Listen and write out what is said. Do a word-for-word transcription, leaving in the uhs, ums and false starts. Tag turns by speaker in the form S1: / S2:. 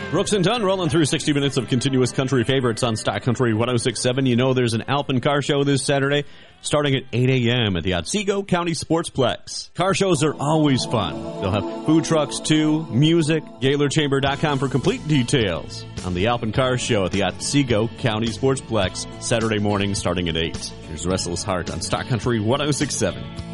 S1: Brooks and Dunn rolling through sixty minutes of continuous country favorites on Stock Country one oh six point seven. You know there's an Alpine Car Show this Saturday starting at eight a.m. at the Otsego County Sportsplex. Car shows are always fun. They'll have food trucks too, music, Gaylor Chamber dot com for complete details on the Alpine Car Show at the Otsego County Sportsplex Saturday morning starting at eight. Here's Restless Heart on Stock Country one oh six point seven.